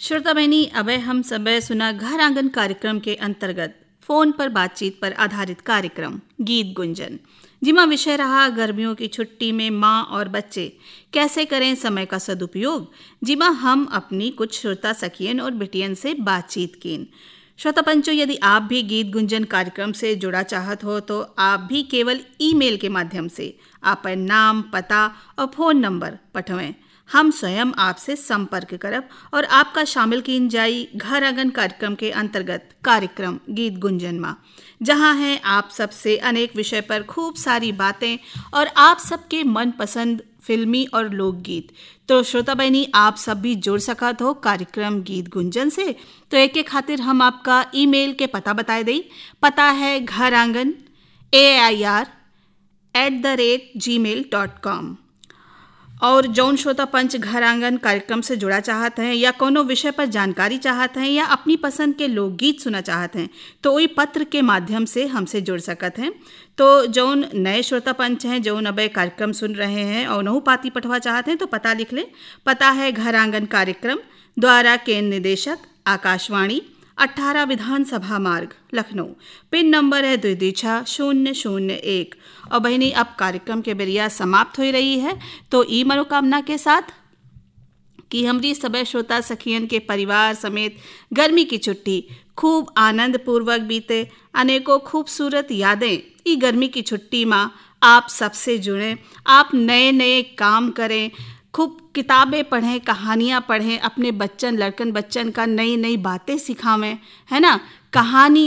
श्रोता बहनी, अबे हम सबे सुना घर आंगन कार्यक्रम के अंतर्गत फोन पर बातचीत पर आधारित कार्यक्रम गीत गुंजन, जिमा विषय रहा गर्मियों की छुट्टी में माँ और बच्चे कैसे करें समय का सदुपयोग, जिमा हम अपनी कुछ श्रोता सखियन और बिटियन से बातचीत कीन। श्रोता पंचो, यदि आप भी गीत गुंजन कार्यक्रम से जुड़ा चाहत हो तो आप भी केवल ईमेल के माध्यम से आपन नाम, पता और फोन नंबर पठवें। हम स्वयं आपसे संपर्क करब और आपका शामिल कीन जाई घर आंगन कार्यक्रम के अंतर्गत कार्यक्रम गीत गुंजन मा, जहां हैं आप सबसे अनेक विषय पर खूब सारी बातें और आप सबके मनपसंद फिल्मी और लोकगीत। तो श्रोता बहनी, आप सब भी जुड़ सकत हो कार्यक्रम गीत गुंजन से। तो एक खातिर हम आपका ईमेल के पता बताए दें। पता है घर आंगन AIR@gmail.com। और जौन श्रोता पंच घर आंगन कार्यक्रम से जुड़ा चाहत हैं या कोनो विषय पर जानकारी चाहत हैं या अपनी पसंद के लोकगीत सुना चाहत हैं तो वही पत्र के माध्यम से हमसे जुड़ सकत हैं। तो जौन नए श्रोता पंच हैं, जौन अब कार्यक्रम सुन रहे हैं और नहु पाती पठवा चाहते हैं तो पता लिख लें। पता है घर आंगन कार्यक्रम, द्वारा केंद्र निदेशक, आकाशवाणी, 18 विधानसभा मार्ग, लखनऊ। पिन नंबर है 226-001। और बहनी, अब कार्यक्रम के बेरिया समाप्त हो रही है, तो ई मनोकामना के साथ कि हमारी सभी श्रोता सखियन के परिवार समेत गर्मी की छुट्टी खूब आनंद पूर्वक बीते। अनेकों खूबसूरत यादें ई गर्मी की छुट्टी में आप सबसे जुड़ें, आप नए नए काम करें, खूब किताबें पढ़ें, कहानियाँ पढ़ें, अपने बच्चन लड़कन बच्चन का नई नई बातें सिखावें, है ना। कहानी